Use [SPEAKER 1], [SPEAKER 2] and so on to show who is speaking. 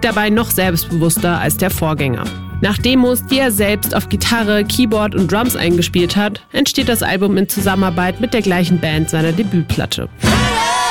[SPEAKER 1] klingt dabei noch selbstbewusster als der Vorgänger. Nach Demos, die er selbst auf Gitarre, Keyboard und Drums eingespielt hat, entsteht das Album in Zusammenarbeit mit der gleichen Band seiner Debütplatte.